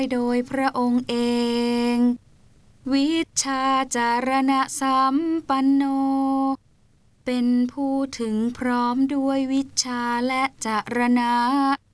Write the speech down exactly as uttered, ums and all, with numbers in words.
โดยพระองค์เองวิชชาจารณะสัมปันโนเป็นผู้ถึงพร้อมด้วยวิชชาและจารณะ